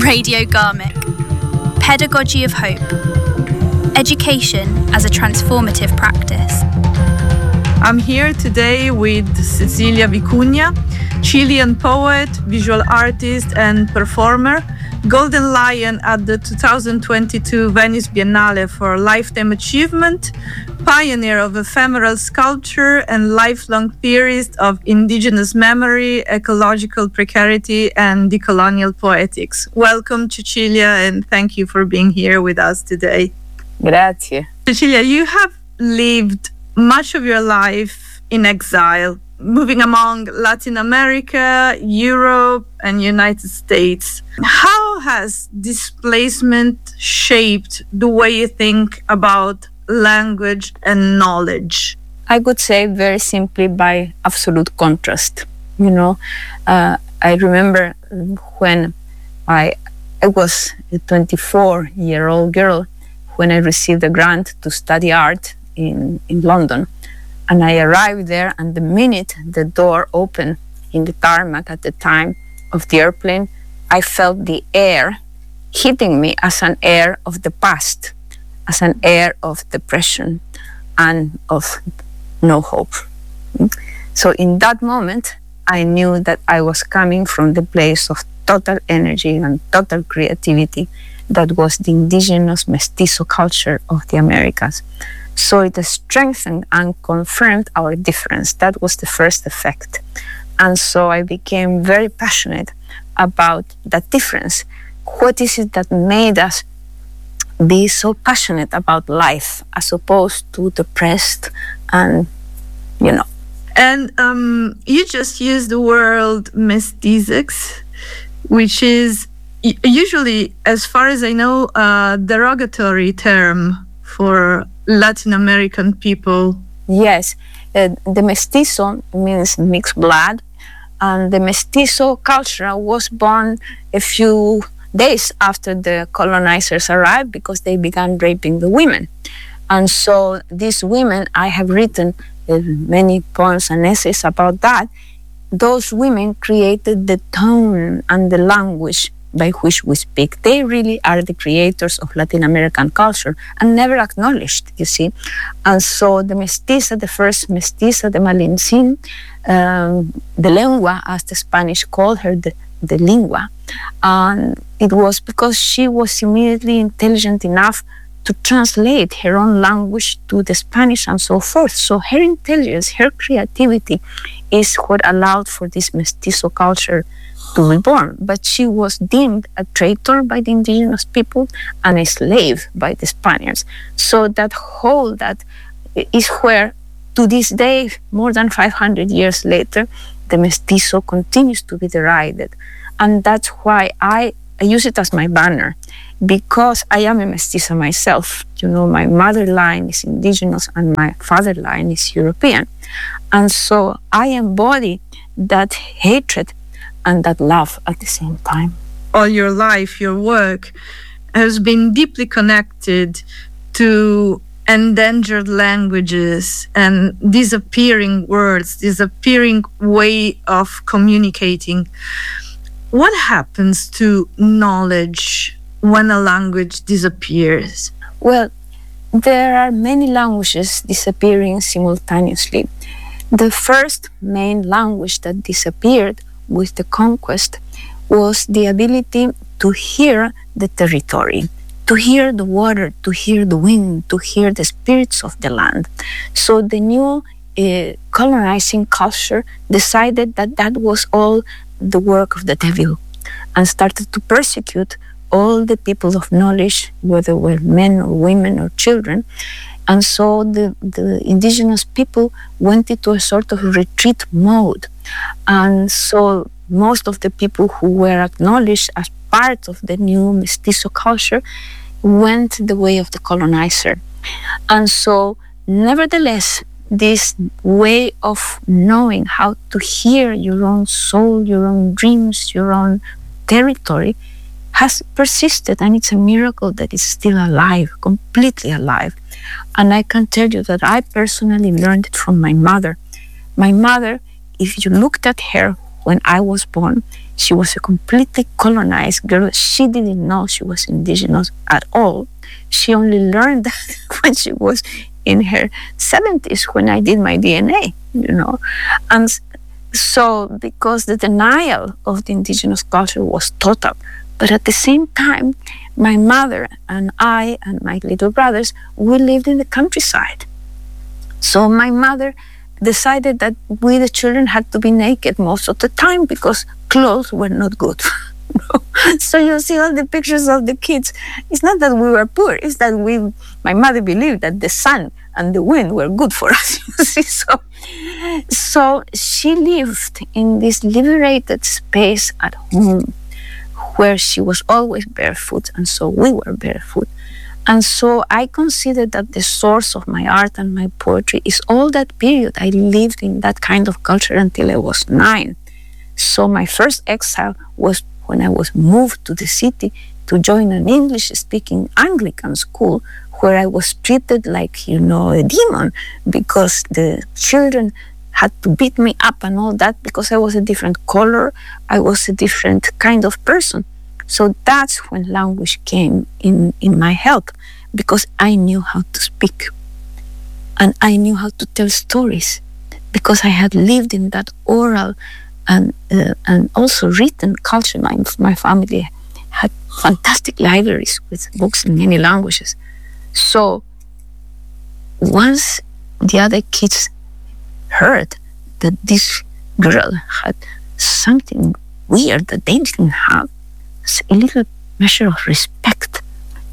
Radio Garmick. Pedagogy of Hope. Education as a transformative practice. I'm here today with Cecilia Vicuña, Chilean poet, visual artist, and performer, Golden Lion at the 2022 Venice Biennale for Lifetime Achievement, pioneer of ephemeral sculpture and lifelong theorist of indigenous memory, ecological precarity, and decolonial poetics. Welcome, Cecilia, and thank you for being here with us today. Grazie. Cecilia, you have lived much of your life in exile, moving among Latin America, Europe, and United States. How has displacement shaped the way you think about language and knowledge? I could say very simply by absolute contrast. I remember when I was a 24-year-old girl when I received a grant to study art in London. And I arrived there, and the minute the door opened in the tarmac at the time of the airplane, I felt the air hitting me as an air of the past, as an air of depression and of no hope. So in that moment, I knew that I was coming from the place of total energy and total creativity that was the indigenous mestizo culture of the Americas. So it strengthened and confirmed our difference. That was the first effect. And so I became very passionate about that difference. What is it that made us be so passionate about life as opposed to depressed and, And you just used the word mestizax, which is usually, as far as I know, a derogatory term for Latin American people. Yes, the mestizo means mixed blood, and the mestizo culture was born a few days after the colonizers arrived because they began raping the women. And so these women, I have written many poems and essays about that, those women created the tone and the language by which we speak. They really are the creators of Latin American culture and never acknowledged, you see. And so the mestiza, the first mestiza, the Malintzin, the lengua, as the Spanish called her, the lingua. And it was because she was immediately intelligent enough to translate her own language to the Spanish and so forth. So her intelligence, her creativity is what allowed for this mestizo culture to be born. But she was deemed a traitor by the indigenous people and a slave by the Spaniards. So that is where, to this day, more than 500 years later, the mestizo continues to be derided. And that's why I use it as my banner, because I am a mestiza myself. My mother line is indigenous and my father line is European. And so I embody that hatred and that love at the same time. All your life, your work has been deeply connected to endangered languages and disappearing words, disappearing way of communicating. What happens to knowledge when a language disappears? Well, there are many languages disappearing simultaneously. The first main language that disappeared with the conquest was the ability to hear the territory, to hear the water, to hear the wind, to hear the spirits of the land. So the new colonizing culture decided that that was all the work of the devil and started to persecute all the people of knowledge, whether were men or women or children. And so the indigenous people went into a sort of retreat mode. And so most of the people who were acknowledged as part of the new mestizo culture went the way of the colonizer. And so, nevertheless, this way of knowing how to hear your own soul, your own dreams, your own territory has persisted, and it's a miracle that it's still alive, completely alive. And I can tell you that I personally learned it from my mother. My mother, if you looked at her when I was born, she was a completely colonized girl. She didn't know she was indigenous at all. She only learned that when she was in her 70s, when I did my DNA, And so, because the denial of the indigenous culture was total, but at the same time, my mother and I and my little brothers, we lived in the countryside. So my mother decided that we, the children, had to be naked most of the time because clothes were not good. So you see all the pictures of the kids. It's not that we were poor. It's that my mother believed that the sun and the wind were good for us. You see, so she lived in this liberated space at home, where she was always barefoot, and so we were barefoot. And so I consider that the source of my art and my poetry is all that period. I lived in that kind of culture until I was 9. So my first exile was when I was moved to the city to join an English-speaking Anglican school, where I was treated like, a demon, because the children had to beat me up and all that because I was a different color, I was a different kind of person. So that's when language came in my help, because I knew how to speak and I knew how to tell stories, because I had lived in that oral and also written culture. My family had fantastic libraries with books in many languages. So once the other kids heard that this girl had something weird that they didn't have, a little measure of respect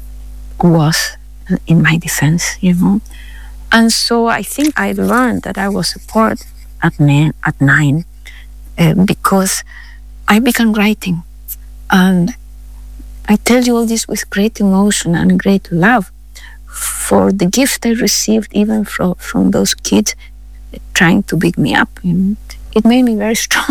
was in my defense, And so I think I learned that I was a poet at 9 because I began writing. And I tell you all this with great emotion and great love for the gift I received even from those kids trying to beat me up. It made me very strong.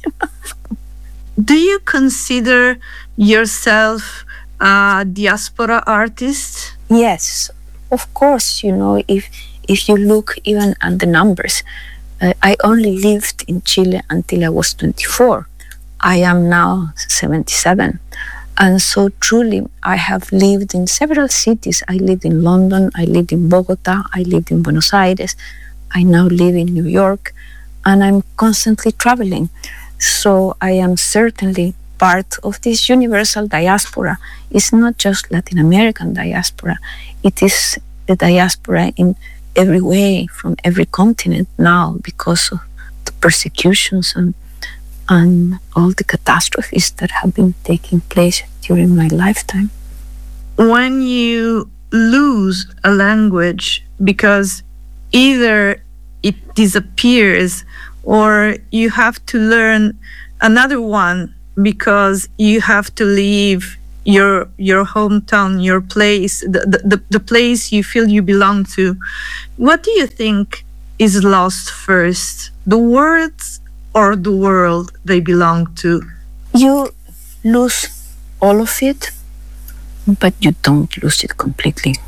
Do you consider yourself a diaspora artist? Yes, of course. If you look even at the numbers, I only lived in Chile until I was 24. I am now 77. And so truly, I have lived in several cities. I lived in London, I lived in Bogota, I lived in Buenos Aires, I now live in New York, and I'm constantly traveling. So I am certainly part of this universal diaspora. It's not just Latin American diaspora. It is the diaspora in every way, from every continent now, because of the persecutions and all the catastrophes that have been taking place during my lifetime. When you lose a language because either it disappears or you have to learn another one because you have to leave your hometown, your place, the place you feel you belong to, what do you think is lost first? The words or the world they belong to? You lose all of it, but you don't lose it completely,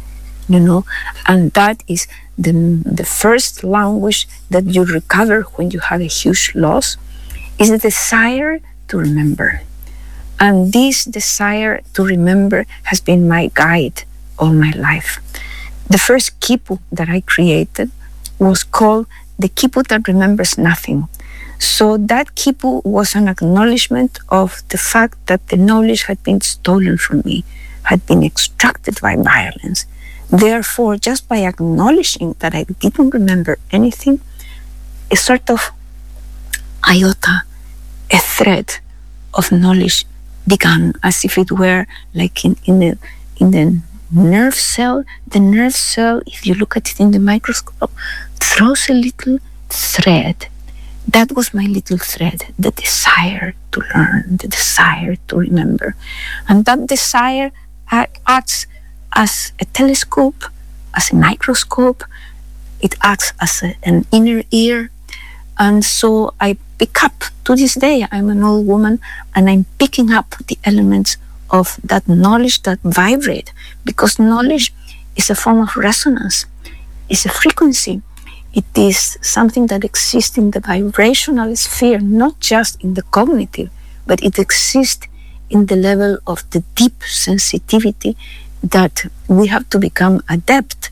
and that is the first language that you recover when you have a huge loss, is the desire to remember. And this desire to remember has been my guide all my life. The first quipu that I created was called the quipu that remembers nothing. So that quipu was an acknowledgement of the fact that the knowledge had been stolen from me, had been extracted by violence. Therefore, just by acknowledging that I didn't remember anything, a sort of iota, a thread of knowledge began, as if it were like in the nerve cell. The nerve cell, if you look at it in the microscope, throws a little thread. That was my little thread, the desire to learn, the desire to remember. And that desire acts as a telescope, as a microscope. It acts as an inner ear. And so I pick up, to this day, I'm an old woman, and I'm picking up the elements of that knowledge that vibrate, because knowledge is a form of resonance, it's a frequency. It is something that exists in the vibrational sphere, not just in the cognitive, but it exists in the level of the deep sensitivity that we have to become adept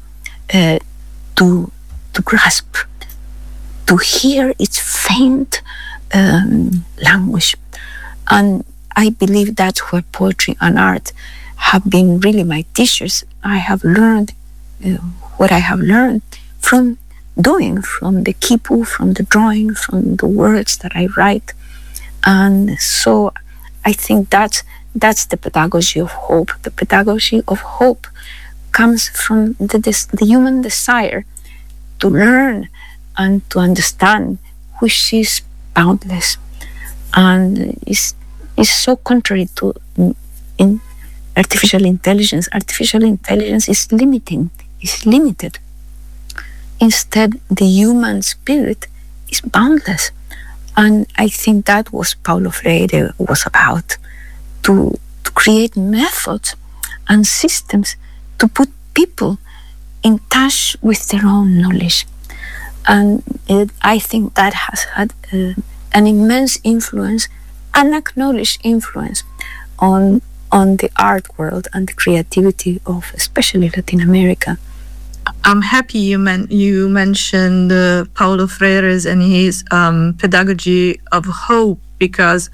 to grasp, to hear its faint language. And I believe that's where poetry and art have been really my teachers. I have learned what I have learned from doing, from the kipu, from the drawing, from the words that I write. And so I think that's the pedagogy of hope. The pedagogy of hope comes from the human desire to learn and to understand, which is boundless. And is so contrary to in artificial intelligence. Artificial intelligence is limited. Instead, the human spirit is boundless. And I think that was Paulo Freire was about, to create methods and systems to put people in touch with their own knowledge. And I think that has had an immense influence, unacknowledged influence on the art world and the creativity of especially Latin America. I'm happy you mentioned Paulo Freire's and his pedagogy of hope, because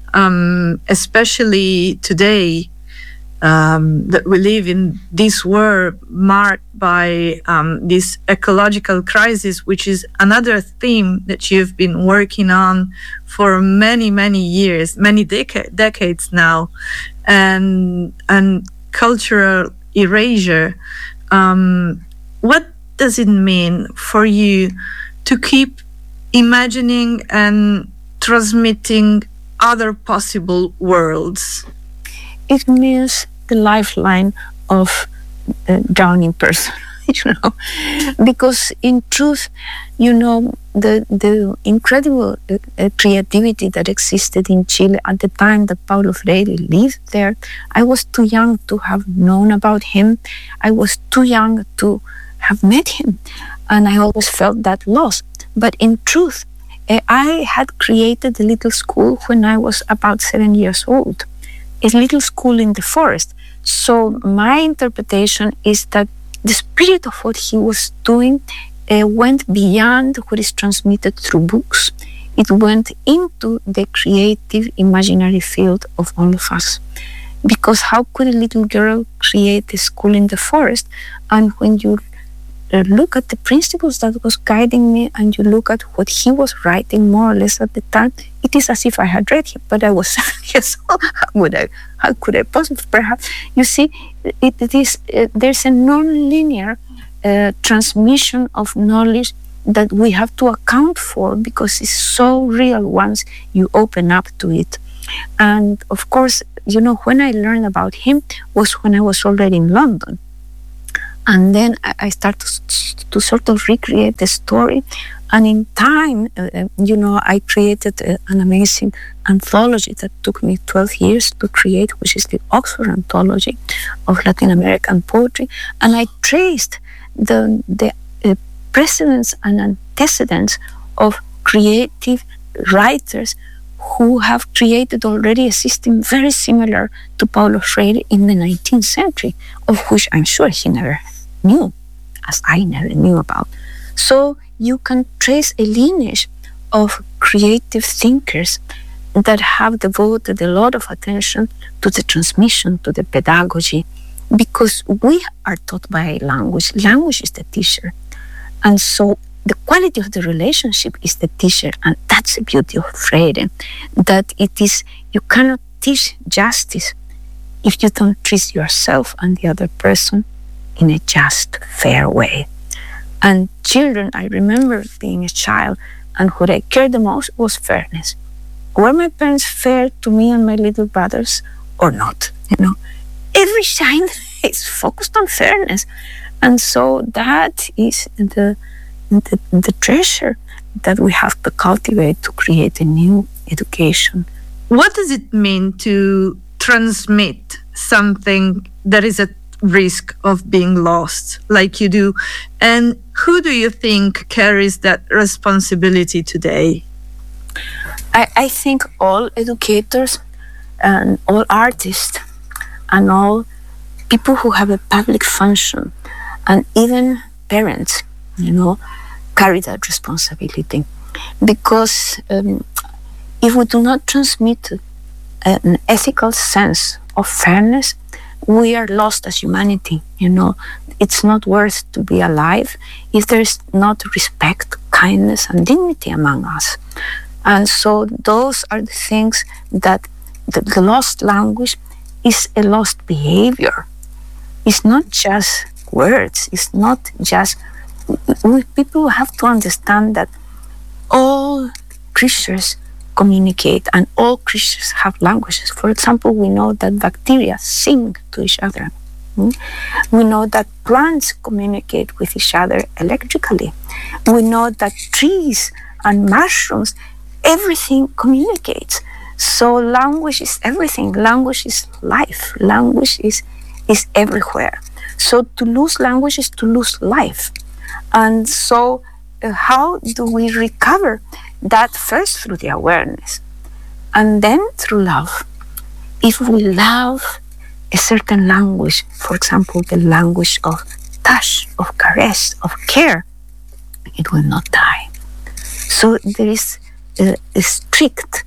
especially today that we live in this world marked by this ecological crisis, which is another theme that you've been working on for many years, many decades now, and cultural erasure. What does it mean for you to keep imagining and transmitting other possible worlds? It means the lifeline of a drowning person, because in truth, the incredible creativity that existed in Chile at the time that Paulo Freire lived there, I was too young to have known about him. I was too young to have met him, and I always felt that loss. But in truth, I had created a little school when I was about 7 years old, a little school in the forest. So my interpretation is that the spirit of what he was doing went beyond what is transmitted through books. It went into the creative imaginary field of all of us. Because how could a little girl create a school in the forest? And when you look at the principles that was guiding me, and you look at what he was writing more or less at the time, it is as if I had read him, but I was 7 years old. How could I possibly? Perhaps, you see, there's a non-linear transmission of knowledge that we have to account for, because it's so real once you open up to it. And of course, when I learned about him was when I was already in London. And then I started to sort of recreate the story. And in time, I created an amazing anthology that took me 12 years to create, which is the Oxford Anthology of Latin American Poetry. And I traced the precedents and antecedents of creative writers who have created already a system very similar to Paulo Freire in the 19th century, of which I'm sure he never knew, as I never knew about. So you can trace a lineage of creative thinkers that have devoted a lot of attention to the transmission, to the pedagogy, because we are taught by language. Language is the teacher. And so the quality of the relationship is the teacher, and that's the beauty of Freire, that it is, you cannot teach justice if you don't treat yourself and the other person in a just, fair way. And children, I remember being a child, and what I cared the most was fairness. Were my parents fair to me and my little brothers or not? Every child is focused on fairness. And so that is the treasure that we have to cultivate to create a new education. What does it mean to transmit something that is a risk of being lost like you do. And who do you think carries that responsibility today? I think all educators and all artists and all people who have a public function and even parents, carry that responsibility. Because if we do not transmit an ethical sense of fairness, we are lost as humanity. It's not worth to be alive if there is not respect, kindness, and dignity among us. And so those are the things that the lost language is a lost behavior. It's not just words. It's not just... People have to understand that all creatures communicate and all creatures have languages. For example, we know that bacteria sing to each other. We know that plants communicate with each other electrically. We know that trees and mushrooms, everything communicates. So language is everything. Language is life. Language is everywhere. So to lose language is to lose life. And so how do we recover that? First through the awareness and then through love. If we love a certain language, for example, the language of touch, of caress, of care, it will not die. So there is a strict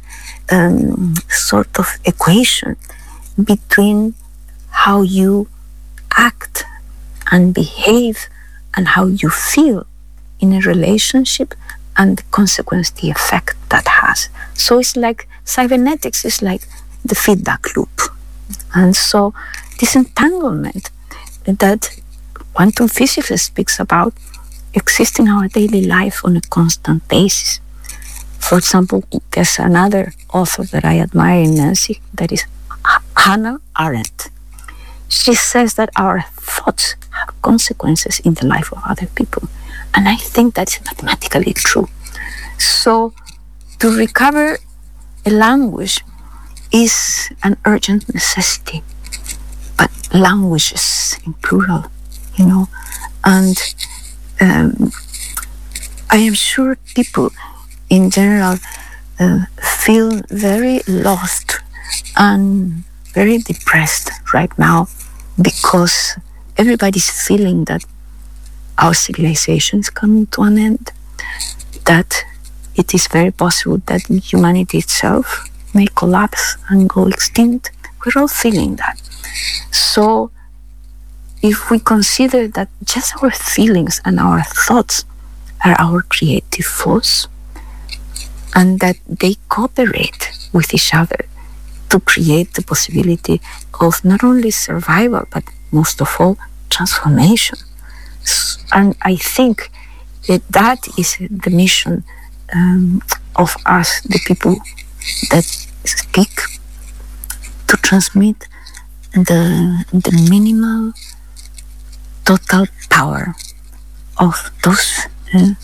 sort of equation between how you act and behave and how you feel in a relationship and the consequence, the effect that has. So it's like cybernetics is like the feedback loop. And so this entanglement that quantum physics speaks about exists in our daily life on a constant basis. For example, there's another author that I admire in Nancy, that is Hannah Arendt. She says that our thoughts have consequences in the life of other people. And I think that's mathematically true. So to recover a language is an urgent necessity. But languages in plural, and I am sure people in general feel very lost and very depressed right now because everybody's feeling that our civilization is coming to an end, that it is very possible that humanity itself may collapse and go extinct. We're all feeling that. So if we consider that just our feelings and our thoughts are our creative force and that they cooperate with each other to create the possibility of not only survival, but most of all, transformation. And I think that is the mission of us, the people that speak, to transmit the minimal total power of those